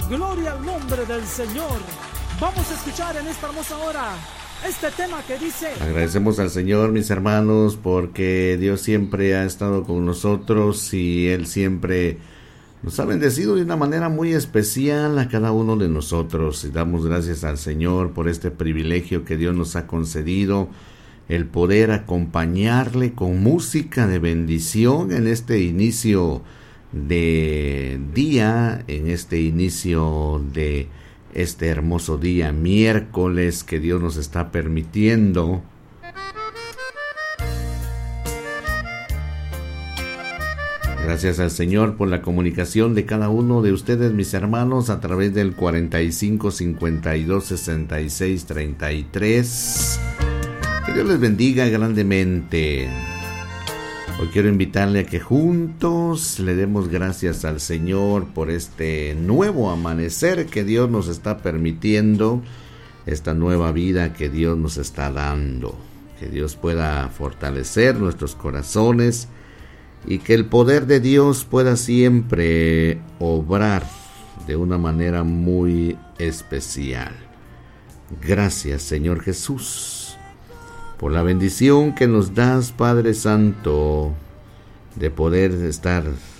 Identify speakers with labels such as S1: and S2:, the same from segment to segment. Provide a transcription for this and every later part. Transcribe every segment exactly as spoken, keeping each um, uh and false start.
S1: Gloria al nombre del Señor. Vamos a escuchar en esta hermosa hora este tema que dice:
S2: agradecemos al Señor, mis hermanos, porque Dios siempre ha estado con nosotros y Él siempre nos ha bendecido de una manera muy especial a cada uno de nosotros. Y damos gracias al Señor por este privilegio que Dios nos ha concedido, el poder acompañarle con música de bendición en este inicio de día, en este inicio de este hermoso día, miércoles, que Dios nos está permitiendo. Gracias al Señor por la comunicación de cada uno de ustedes, mis hermanos, a través del cuarenta y cinco, cincuenta y dos, sesenta y seis, treinta y tres. Que Dios les bendiga grandemente. Hoy quiero invitarle a que juntos le demos gracias al Señor por este nuevo amanecer que Dios nos está permitiendo, esta nueva vida que Dios nos está dando. Que Dios pueda fortalecer nuestros corazones y que el poder de Dios pueda siempre obrar de una manera muy especial. Gracias, Señor Jesús, por la bendición que nos das, Padre Santo, de poder estar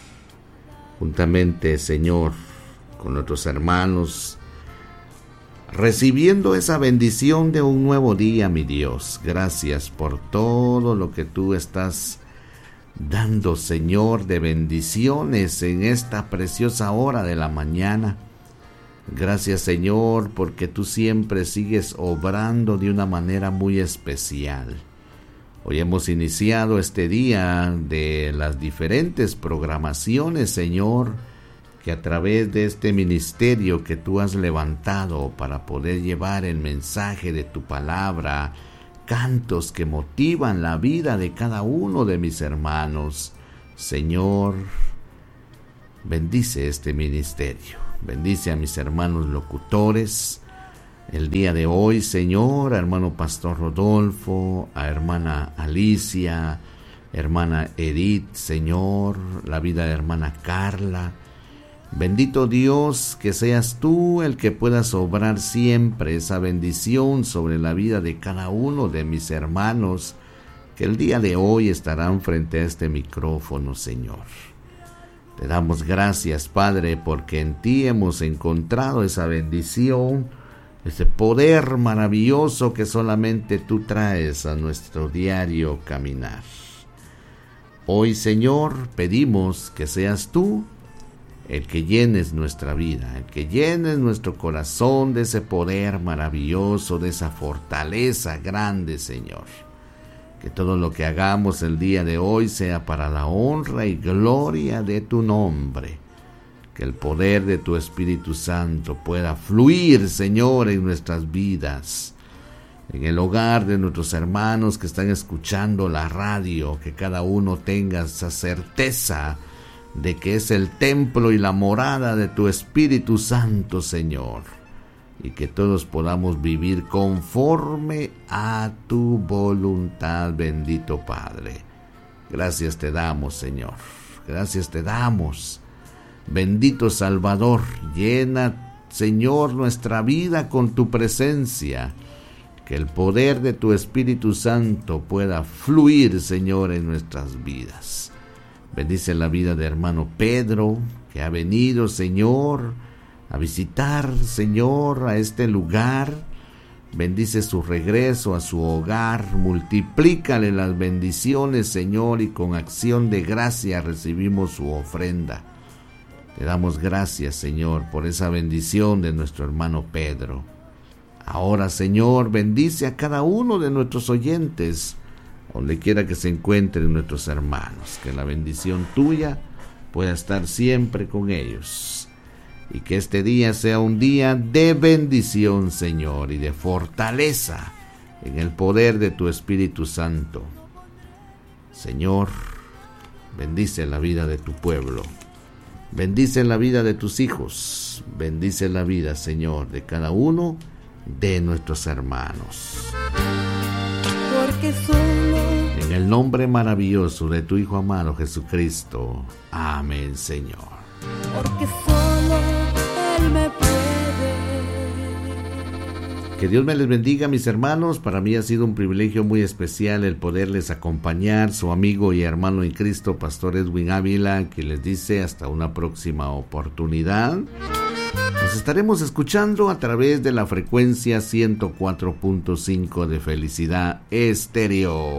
S2: juntamente, Señor, con nuestros hermanos, recibiendo esa bendición de un nuevo día, mi Dios. Gracias por todo lo que tú estás dando, Señor, de bendiciones en esta preciosa hora de la mañana. Gracias, Señor, porque tú siempre sigues obrando de una manera muy especial. Hoy hemos iniciado este día de las diferentes programaciones, Señor, que a través de este ministerio que tú has levantado para poder llevar el mensaje de tu palabra, cantos que motivan la vida de cada uno de mis hermanos. Señor, bendice este ministerio. Bendice a mis hermanos locutores el día de hoy, Señor, a hermano Pastor Rodolfo, a hermana Alicia, hermana Edith, Señor, la vida de hermana Carla. Bendito Dios, que seas tú el que puedas obrar siempre esa bendición sobre la vida de cada uno de mis hermanos que el día de hoy estarán frente a este micrófono, Señor. Te damos gracias, Padre, porque en ti hemos encontrado esa bendición, ese poder maravilloso que solamente tú traes a nuestro diario caminar. Hoy, Señor, pedimos que seas tú el que llenes nuestra vida, el que llenes nuestro corazón de ese poder maravilloso, de esa fortaleza grande, Señor. Que todo lo que hagamos el día de hoy sea para la honra y gloria de tu nombre. Que el poder de tu Espíritu Santo pueda fluir, Señor, en nuestras vidas, en el hogar de nuestros hermanos que están escuchando la radio, que cada uno tenga esa certeza de que es el templo y la morada de tu Espíritu Santo, Señor, y que todos podamos vivir conforme a tu voluntad, bendito Padre. Gracias te damos, Señor, gracias te damos. Bendito Salvador, llena, Señor, nuestra vida con tu presencia, que el poder de tu Espíritu Santo pueda fluir, Señor, en nuestras vidas. Bendice la vida de hermano Pedro, que ha venido, Señor, a visitar, Señor, a este lugar. Bendice su regreso a su hogar, multiplícale las bendiciones, Señor, y con acción de gracia recibimos su ofrenda. Te damos gracias, Señor, por esa bendición de nuestro hermano Pedro. Ahora, Señor, bendice a cada uno de nuestros oyentes, donde quiera que se encuentren nuestros hermanos, que la bendición tuya pueda estar siempre con ellos, y que este día sea un día de bendición, Señor, y de fortaleza en el poder de tu Espíritu Santo. Señor, bendice la vida de tu pueblo, bendice la vida de tus hijos, bendice la vida, Señor, de cada uno de nuestros hermanos.
S3: Porque solo
S2: en el nombre maravilloso de tu Hijo amado Jesucristo. Amén, Señor.
S3: Porque solo Él me puede.
S2: Que Dios me les bendiga, mis hermanos. Para mí ha sido un privilegio muy especial el poderles acompañar. Su amigo y hermano en Cristo, Pastor Edwin Ávila, que les dice hasta una próxima oportunidad. Nos estaremos escuchando a través de la frecuencia ciento cuatro punto cinco de Felicidad Estéreo.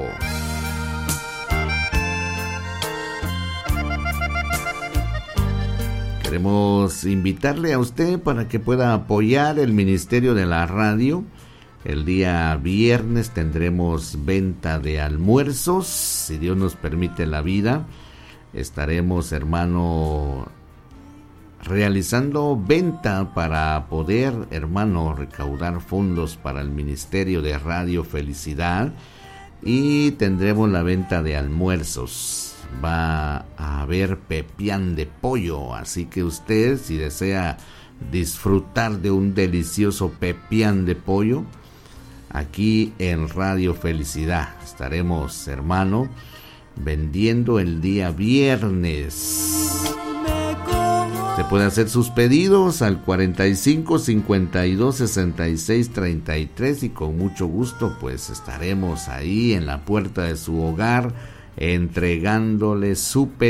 S2: Queremos invitarle a usted para que pueda apoyar el ministerio de la radio. El día viernes tendremos venta de almuerzos, si Dios nos permite la vida. Estaremos, hermano, realizando venta para poder, hermano, recaudar fondos para el ministerio de Radio Felicidad. Y tendremos la venta de almuerzos. Va a haber pepián de pollo, así que usted, si desea disfrutar de un delicioso pepián de pollo, aquí en Radio Felicidad estaremos, hermano, vendiendo el día viernes. Se puede hacer sus pedidos al cuarenta y cinco, cincuenta y dos, sesenta y seis, treinta y tres y con mucho gusto pues estaremos ahí en la puerta de su hogar entregándole su pedido.